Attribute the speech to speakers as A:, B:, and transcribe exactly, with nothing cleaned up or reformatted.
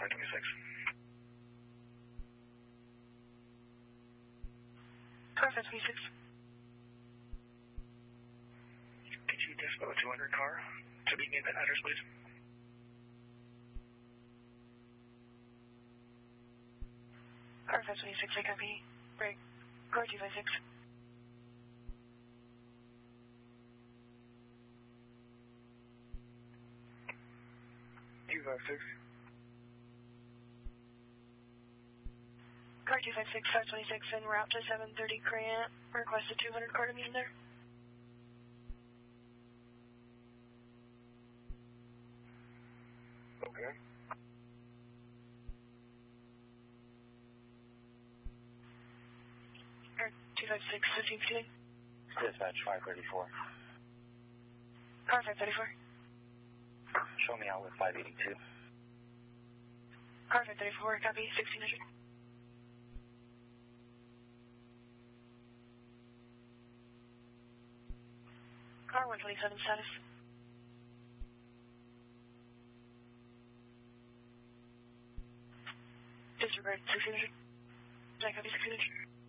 A: five twenty-six.
B: Car five twenty-six.
A: Could you dispo two hundred car to be in that address, please?
B: Car five twenty-six, I copy. Break. Car two five six.
A: two five six.
B: Car two five six, five twenty-six, en route to seven thirty Grant. Requested two hundred car to meet him there.
A: Okay.
B: Car two five six, fifteen fifteen.
C: Dispatch five thirty-four.
B: Car five thirty-four.
C: Show me out with five eighty-two.
B: Car five thirty-four, copy, sixteen hundred. Car one twenty-seven status. Disregard, sixteen hundred. I copy, sixteen hundred.